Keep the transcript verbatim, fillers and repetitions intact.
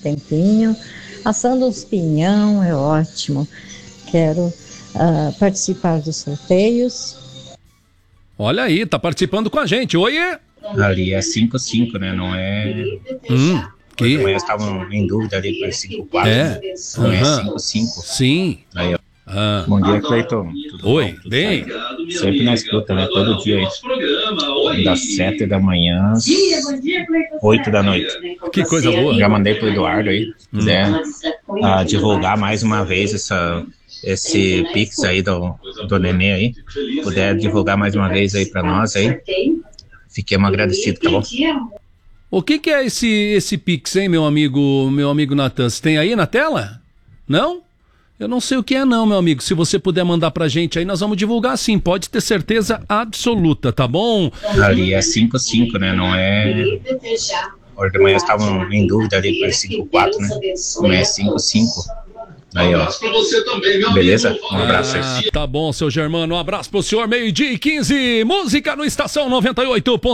tempinho. Assando os pinhão é ótimo. Quero uh, participar dos sorteios. Olha aí, tá participando com a gente. Oi! Ali é cinco cinco, né? Não é... Hum, que? Amanhã estavam em dúvida ali por cinco quatro. É. Não Uhum. é cinco cinco. Sim. Aí, ó. Ah. Bom dia, Cleiton. Tudo Oi, bom? Tudo bem? certo? Sempre na escuta, né? Todo dia aí. Das sete da manhã às oito da noite. Que coisa boa. Já mandei pro Eduardo aí. Se quiser ah, divulgar mais uma vez essa, esse Pix aí do, do Nenê aí. Puder divulgar mais uma vez aí pra nós aí. Fiquemos agradecidos, tá bom? O que que é esse, esse Pix, hein, meu amigo, meu amigo Natan? Você tem aí na tela? Não? Eu não sei o que é não, meu amigo. Se você puder mandar pra gente aí, nós vamos divulgar sim. Pode ter certeza absoluta, tá bom? Ali é cinco cinco, né? Não é... Hoje de manhã estavam em dúvida ali por cinco quatro, né? Não é cinco cinco. Aí, ó. Beleza? Um abraço aí. Ah, tá bom, seu Germano. Um abraço pro senhor. Meio-dia e quinze. Música no Estação noventa e oito.